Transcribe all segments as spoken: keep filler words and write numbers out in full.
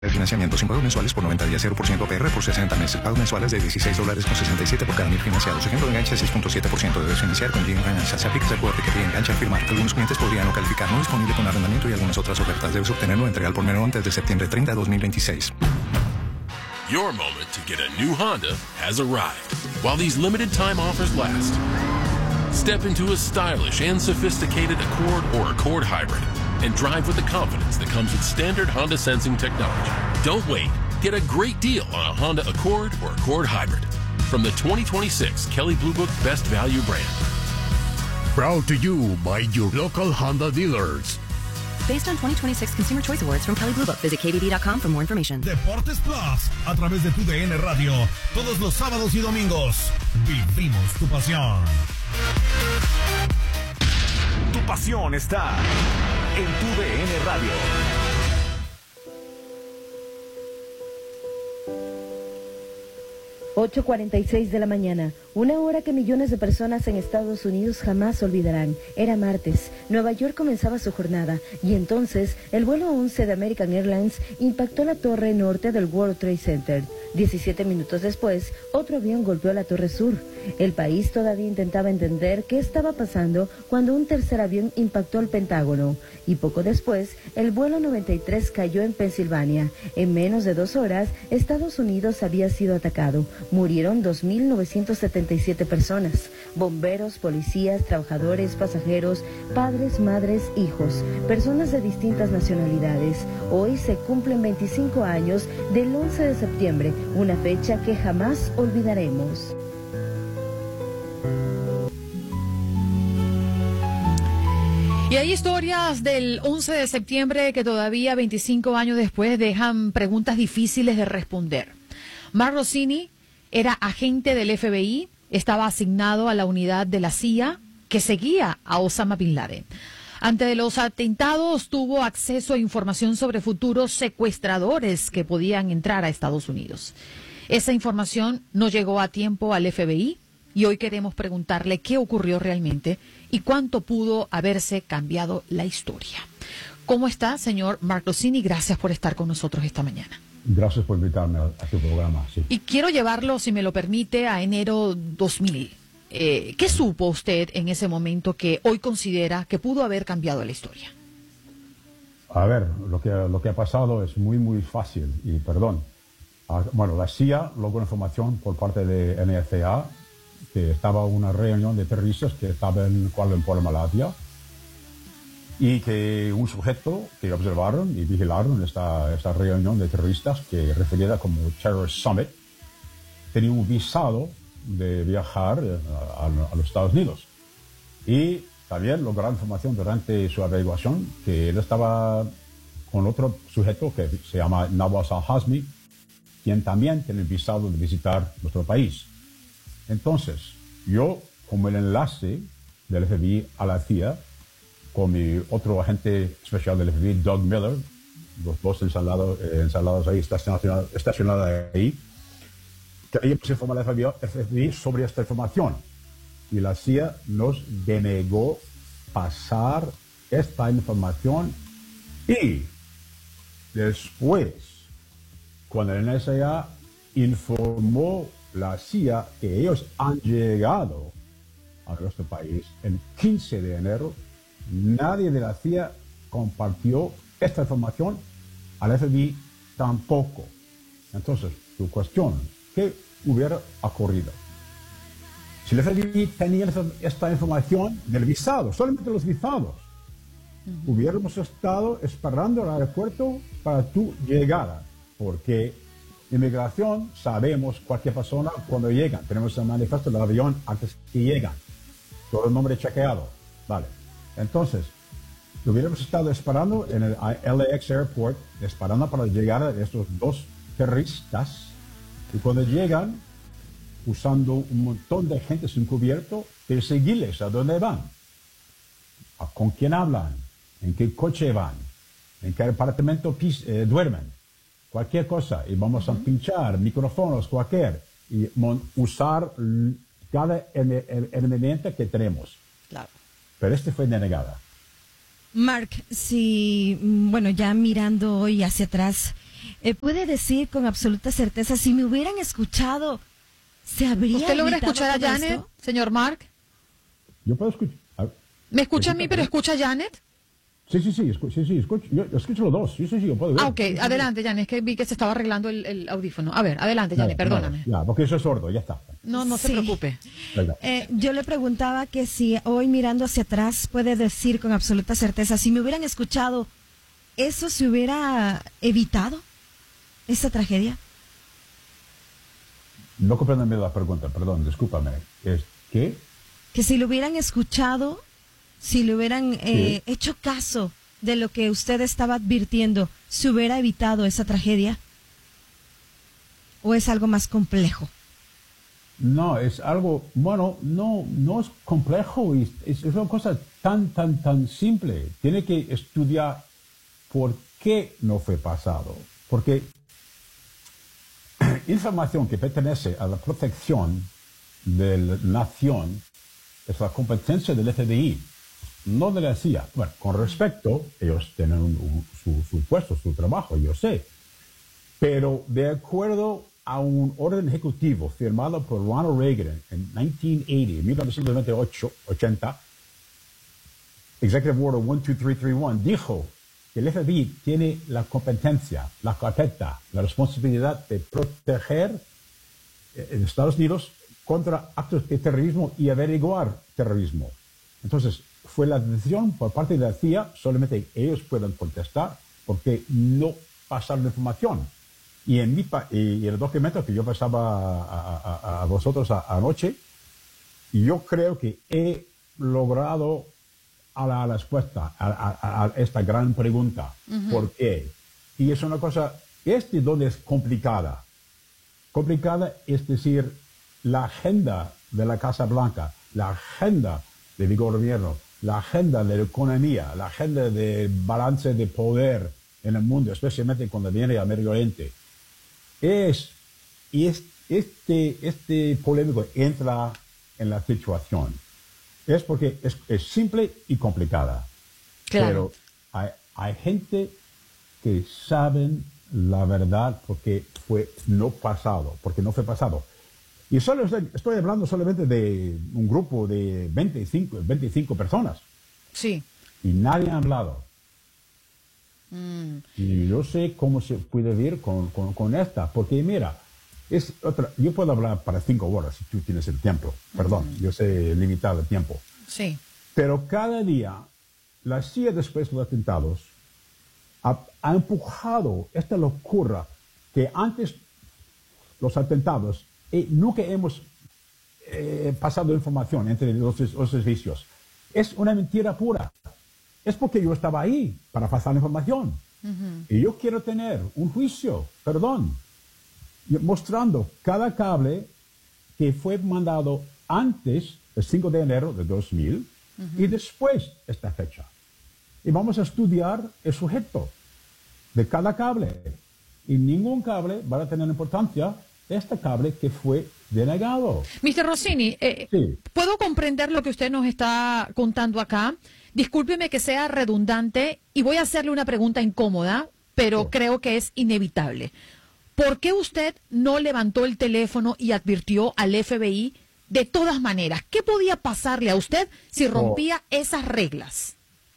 El financiamiento sin pagos mensuales por noventa días, cero por ciento A P R por sesenta meses. Pagos mensuales de dieciséis dólares con sesenta y siete por cada mil financiados. Ejemplo de enganche seis punto siete por ciento. Debes financiar con Jim Ganancia. Se aplica el acuerdo que pide enganche al firmar. Algunos clientes podrían no calificar. No disponible con arrendamiento y algunas otras ofertas. Debes obtenerlo entre al por menor antes de septiembre treinta de dos mil veintiséis. Your moment to get a new Honda has arrived. While these limited time offers last, step into a stylish and sophisticated Accord or Accord Hybrid and drive with the confidence that comes with standard Honda sensing technology. Don't wait. Get a great deal on a Honda Accord or Accord Hybrid from the twenty twenty-six Kelley Blue Book Best Value brand. Proud to you by your local Honda dealers. Based on twenty twenty-six Consumer Choice Awards from Kelley Blue Book. Visit K B B dot com for more information. Deportes Plus, a través de tu D N Radio. Todos los sábados y domingos. Vivimos tu pasión. Tu pasión está en tu D N Radio. ocho cuarenta y seis de la mañana, una hora que millones de personas en Estados Unidos jamás olvidarán. Era martes, Nueva York comenzaba su jornada y entonces el vuelo once de American Airlines impactó la torre norte del World Trade Center. diecisiete minutos después, otro avión golpeó la torre sur. El país todavía intentaba entender qué estaba pasando cuando un tercer avión impactó el Pentágono. Y poco después, el vuelo noventa y tres cayó en Pensilvania. En menos de dos horas, Estados Unidos había sido atacado. Murieron dos mil novecientas setenta y siete personas. Bomberos, policías, trabajadores, pasajeros, padres, madres, hijos, personas de distintas nacionalidades. Hoy se cumplen veinticinco años del once de septiembre, una fecha que jamás olvidaremos. Y hay historias del once de septiembre que todavía veinticinco años después dejan preguntas difíciles de responder. Mark Rossini era agente del F B I, estaba asignado a la unidad de la C I A que seguía a Osama Bin Laden. Ante los atentados tuvo acceso a información sobre futuros secuestradores que podían entrar a Estados Unidos. Esa información no llegó a tiempo al F B I y hoy queremos preguntarle qué ocurrió realmente y cuánto pudo haberse cambiado la historia. ¿Cómo está, señor Mark Rossini? Gracias por estar con nosotros esta mañana. Gracias por invitarme a, a tu programa. Sí. Y quiero llevarlo, si me lo permite, a enero dos mil. Eh, ¿Qué supo usted en ese momento que hoy considera que pudo haber cambiado la historia? A ver, lo que, lo que ha pasado es muy, muy fácil. Y perdón. Ah, bueno, la C I A logró información por parte de N S A que estaba una reunión de terroristas que estaba en Kuala Lumpur, Malasia, y que un sujeto que observaron y vigilaron esta, esta reunión de terroristas, que referida como Terrorist Summit, tenía un visado de viajar a, a, a los Estados Unidos. Y también lograron información durante su averiguación que él estaba con otro sujeto que se llama Nawaz al-Hazmi, quien también tiene el visado de visitar nuestro país. Entonces, yo, como el enlace del F B I a la C I A, con mi otro agente especial del F B I, Doug Miller, los dos ensalados, eh, ensalados ahí, estacionados, estacionados ahí, queríamos informar al F B I sobre esta información. Y la C I A nos denegó pasar esta información. Y después, cuando el N S A informó la C I A que ellos han llegado a nuestro país el quince de enero, nadie de la C I A compartió esta información, al F B I tampoco. Entonces, tu cuestión, ¿qué hubiera ocurrido? Si el F B I tenía esta información del visado, solamente los visados, uh-huh. hubiéramos estado esperando al aeropuerto para tu llegada, porque inmigración, sabemos cualquier persona cuando llegan. Tenemos el manifiesto del avión antes que llegan. Todo el nombre chequeado. Vale. Entonces, hubiéramos estado esperando en el L A X Airport, esperando para llegar a estos dos terroristas. Y cuando llegan, usando un montón de gente sin cubierto, perseguirles a dónde van. ¿A ¿Con quién hablan? ¿En qué coche van? ¿En qué apartamento pis- eh, duermen? Cualquier cosa, y vamos uh-huh. a pinchar micrófonos, cualquier, y mon- usar cada herramienta que tenemos. Claro. Pero este fue denegada. Mark, si, bueno, ya mirando hoy hacia atrás, eh, puede decir con absoluta certeza, si me hubieran escuchado, ¿se habría ¿Usted logra evitado escuchar a todo Janet, esto? señor Mark? Yo puedo escuchar. ¿Me escucha a mí, pero escucha a Janet? Sí, sí, sí, escu sí, sí, escucho, yo escucho los dos. Sí, sí, sí, yo puedo ver. Ah, ok, adelante, Janet, es que vi que se estaba arreglando el, el audífono. A ver, adelante, Janet, Nada, perdóname. nada, ya, porque eso es sordo, ya está. No, no se Sí. preocupe. Venga. Eh, yo le preguntaba que si hoy mirando hacia atrás puede decir con absoluta certeza, si me hubieran escuchado, ¿eso se hubiera evitado? ¿Esta tragedia? No comprendo bien la pregunta, perdón, discúlpame. ¿Es qué? Que si lo hubieran escuchado, si le hubieran eh, hecho caso de lo que usted estaba advirtiendo, ¿se hubiera evitado esa tragedia? ¿O es algo más complejo? No, es algo, bueno, no, no es complejo, es, es una cosa tan, tan, tan simple. Tiene que estudiar por qué no fue pasado. Porque información que pertenece a la protección de la nación es la competencia del F B I, no de la C I A. Bueno, con respecto, ellos tienen un, un, su, su puesto, su trabajo, yo sé. Pero de acuerdo a un orden ejecutivo firmado por Ronald Reagan en mil novecientos ochenta, Executive Order uno dos tres tres uno, dijo que el F B I tiene la competencia, la carpeta, la responsabilidad de proteger eh, en Estados Unidos contra actos de terrorismo y averiguar terrorismo. Entonces, fue la decisión por parte de la C I A, solamente ellos pueden contestar porque no pasaron información. Y en mi pa y el documento que yo pasaba a, a, a vosotros a, anoche, yo creo que he logrado a la respuesta a, a, a esta gran pregunta. Uh-huh. ¿Por qué? Y es una cosa, este donde es complicada. Complicada es decir, la agenda de la Casa Blanca, la agenda del gobierno, la agenda de la economía, la agenda del balance de poder en el mundo, especialmente cuando viene al Medio Oriente. Es, es este, este polémico entra en la situación. Es porque es, es simple y complicada. Claro. Pero hay, hay gente que saben la verdad porque fue no pasado, porque no fue pasado. Y solo estoy, estoy hablando solamente de un grupo de veinticinco, veinticinco personas. Sí. Y nadie ha hablado. Mm. Y yo sé cómo se puede vivir con, con, con esta, porque mira, es otra, yo puedo hablar para cinco horas si tú tienes el tiempo, perdón, mm. yo sé limitar el tiempo. Sí. Pero cada día, la C I A después de los atentados ha, ha empujado esta locura que antes los atentados eh, nunca hemos eh, pasado información entre los, los servicios. Es una mentira pura. Es porque yo estaba ahí para pasar la información. Uh-huh. Y yo quiero tener un juicio, perdón, mostrando cada cable que fue mandado antes del cinco de enero de dos mil uh-huh. y después de esta fecha. Y vamos a estudiar el sujeto de cada cable. Y ningún cable va a tener importancia de este cable que fue denegado. mister Rossini, eh, sí. ¿puedo comprender lo que usted nos está contando acá? Discúlpeme que sea redundante y voy a hacerle una pregunta incómoda, pero sí. creo que es inevitable. ¿Por qué usted no levantó el teléfono y advirtió al F B I de todas maneras? ¿Qué podía pasarle a usted si rompía oh. esas reglas?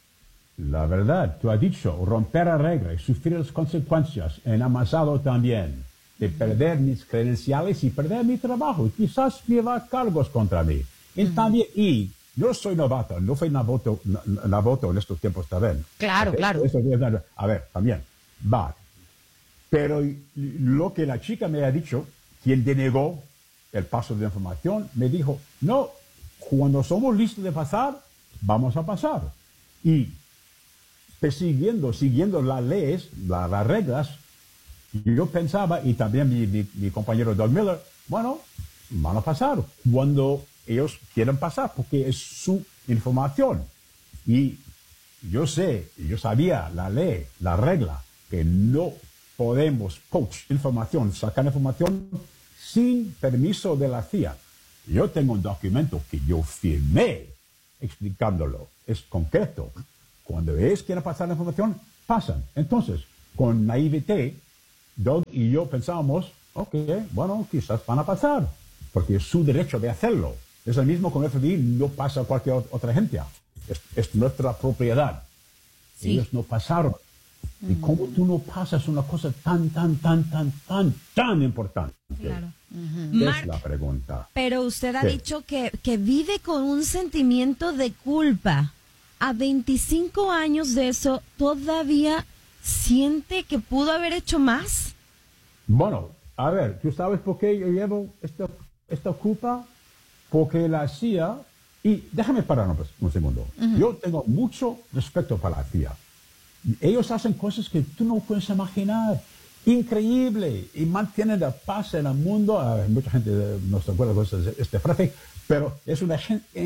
La verdad, tú has dicho, romper la regla y sufrir las consecuencias en Amazado también, de perder mis credenciales y perder mi trabajo, y quizás llevar cargos contra mí. Y uh-huh. también, y yo soy novato, no fui novato, novato en estos tiempos también. Claro, okay. claro. A ver, también, va. Pero lo que la chica me ha dicho, quien denegó el paso de información, me dijo, no, cuando somos listos de pasar, vamos a pasar. Y persiguiendo, siguiendo las leyes, la, las reglas, yo pensaba, y también mi, mi, mi compañero Doug Miller, bueno, van a pasar cuando ellos quieren pasar, porque es su información. Y yo sé, yo sabía la ley, la regla, que no podemos poach información, sacar información sin permiso de la C I A. Yo tengo un documento que yo firmé explicándolo, es concreto. Cuando ellos quieren pasar la información, pasan. Entonces, con naivete, Doug y yo pensábamos, ok, bueno, quizás van a pasar, porque es su derecho de hacerlo. Es el mismo con el F B I, no pasa a cualquier otra agencia. Es, es nuestra propiedad. Sí. Ellos no pasaron. Mm. ¿Y cómo tú no pasas una cosa tan, tan, tan, tan, tan, tan importante? Claro. Uh-huh. Es Mark, la pregunta. Pero usted ha ¿Qué? dicho que, que vive con un sentimiento de culpa. A veinticinco años de eso, ¿todavía siente que pudo haber hecho más? Bueno, a ver, ¿tú sabes por qué yo llevo esta, esta culpa? Porque la C I A, y déjame parar un, un segundo, uh-huh. Yo tengo mucho respeto para la C I A. Ellos hacen cosas que tú no puedes imaginar, increíble, y mantienen la paz en el mundo. Hay mucha gente no se acuerda de esta frase, pero es una,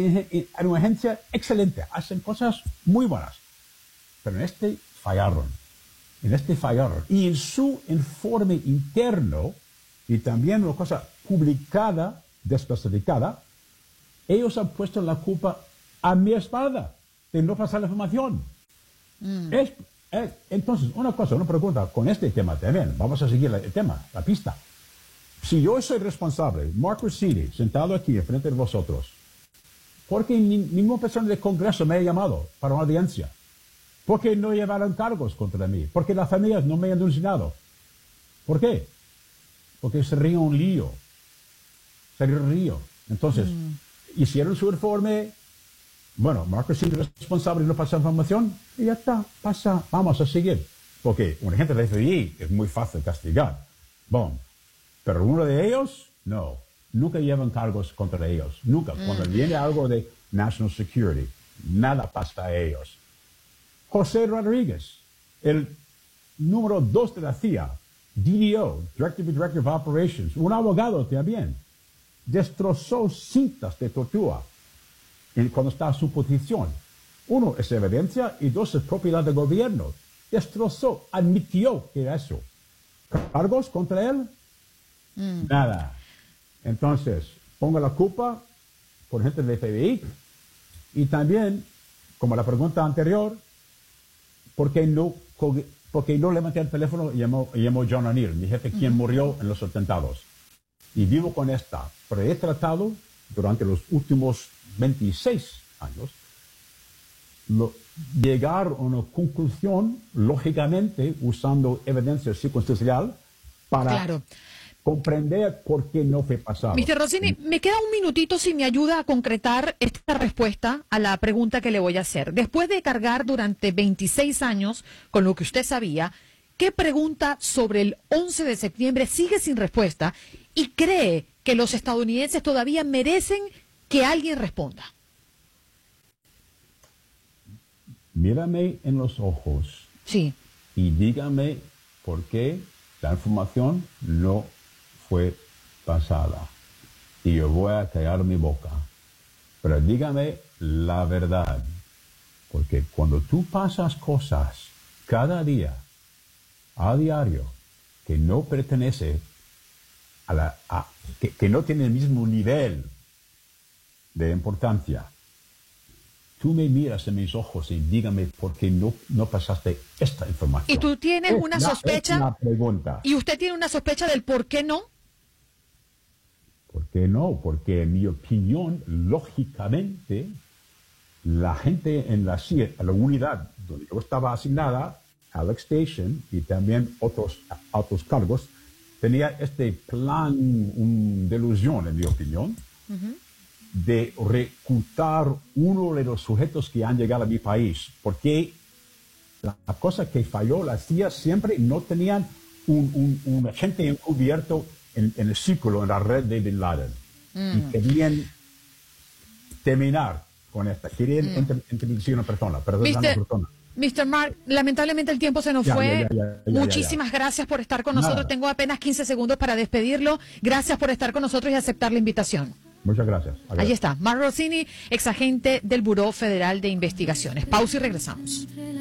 una agencia excelente, hacen cosas muy buenas. Pero en este fallaron, en este fallaron. Y en su informe interno, y también una cosa publicada, desclasificada, ellos han puesto la culpa a mi espalda de no pasar la información. Mm. Es, es, entonces, una cosa, una pregunta con este tema también. Vamos a seguir el tema, la pista. Si yo soy responsable, Mark Rossini, sentado aquí enfrente de vosotros, ¿por qué ni, ninguna persona del Congreso me ha llamado para una audiencia? ¿Por qué no llevaron cargos contra mí? ¿Por qué las familias no me han denunciado? ¿Por qué? Porque sería un lío. Sería un lío. Entonces, mm. hicieron su informe. Bueno, Mark Rossini es responsable de no pasar información y ya está, pasa, vamos a seguir. Porque un agente del F B I es muy fácil castigar. Bon. Pero uno de ellos, no. Nunca llevan cargos contra ellos. Nunca. Mm. Cuando viene algo de National Security, nada pasa a ellos. José Rodríguez, el número dos de la C I A, D D O, Director Director of Operations, un abogado también, destrozó cintas de tortura cuando está a su posición. Uno, es evidencia, y dos, es propiedad del gobierno. Destrozó, admitió que era eso. ¿Cargos contra él? Mm. Nada. Entonces, ponga la culpa por gente del F B I. Y también, como la pregunta anterior, ¿por qué no, por qué no levanté el teléfono y llamó, y llamó John O'Neill, mi jefe, quien mm. murió en los atentados? Y vivo con esta. Pero he tratado durante los últimos veintiséis años lo, llegar a una conclusión, lógicamente, usando evidencia circunstancial para claro. comprender por qué no fue pasado. mister Rossini, me queda un minutito si me ayuda a concretar esta respuesta a la pregunta que le voy a hacer. Después de cargar durante veintiséis años con lo que usted sabía, ¿qué pregunta sobre el once de septiembre sigue sin respuesta y cree que los estadounidenses todavía merecen que alguien responda? Mírame en los ojos. Sí. Y dígame por qué la información no fue pasada. Y yo voy a callar mi boca. Pero dígame la verdad. Porque cuando tú pasas cosas cada día, a diario, que no pertenece a la... A, que, que no tiene el mismo nivel de importancia, tú me miras en mis ojos y dígame por qué no, no pasaste esta información. ¿Y tú tienes es una la, sospecha? Es una pregunta. ¿Y usted tiene una sospecha del por qué no? ¿Por qué no? Porque en mi opinión, lógicamente, la gente en la C I A, la unidad donde yo estaba asignada, Alex Station, y también otros, otros cargos, tenía este plan, una delusión, en mi opinión, uh-huh. de reclutar uno de los sujetos que han llegado a mi país. Porque la cosa que falló, la C I A siempre no tenían un, un, un agente encubierto en, en el círculo, en la red de Bin Laden. Uh-huh. Y querían terminar con esta. Querían uh-huh. introducir una persona, perdón, una persona. mister Mark, lamentablemente el tiempo se nos ya, fue. Ya, ya, ya, ya, Muchísimas ya, ya. gracias por estar con nosotros. Nada. Tengo apenas quince segundos para despedirlo. Gracias por estar con nosotros y aceptar la invitación. Muchas gracias. Adiós. Ahí está, Mark Rossini, exagente del Buró Federal de Investigaciones. Pausa y regresamos.